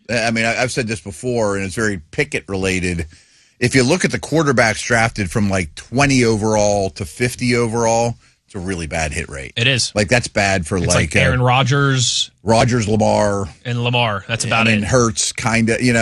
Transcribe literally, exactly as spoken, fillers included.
I mean, I've said this before, and it's very Pickett related. If you look at the quarterbacks drafted from like twenty overall to fifty overall, it's a really bad hit rate. It is. Like, that's bad for it's like, like Aaron uh, Rodgers. Rodgers, Lamar. And Lamar. That's about I mean, it. Hurts, kind of, you know.